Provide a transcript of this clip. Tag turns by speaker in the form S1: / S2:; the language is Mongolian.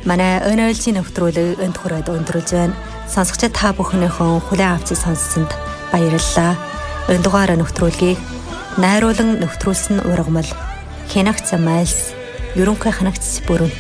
S1: манай өнөөлжийн нэвтрүүлэг энд хүрээд өндөрлж байна. Сонсогчид та бүхнийхөө хүлээн авчиг сонссонд баярлалаа. Энэ дугаар нэвтрүүлгийг найруулан нэвтрүүлсэн ургамал Хянагт Замайлс, ерөнхий хянагт бүрэн